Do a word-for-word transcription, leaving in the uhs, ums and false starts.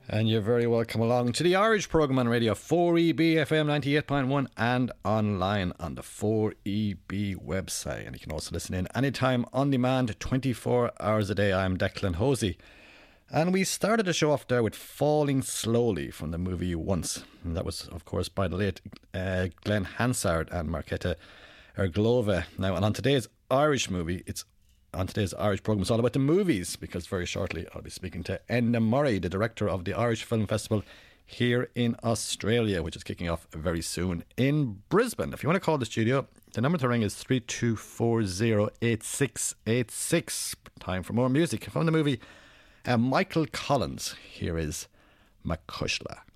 And you're very welcome along to the Irish programme on radio four E B F M ninety-eight point one and online on the four E B website. And you can also listen in anytime on demand, twenty-four hours a day. I'm Declan Hosey. And we started the show off there with Falling Slowly from the movie Once. And that was, of course, by the late uh, Glenn Hansard and Marketa Erglova. Now, and on today's Irish movie, it's on today's Irish programme, it's all about the movies, because very shortly I'll be speaking to Enda Murray, the director of the Irish Film Festival here in Australia, which is kicking off very soon in Brisbane. If you want to call the studio, the number to ring is three two four zero eight six eight six. Time for more music from the movie uh, Michael Collins. Here is Macushla.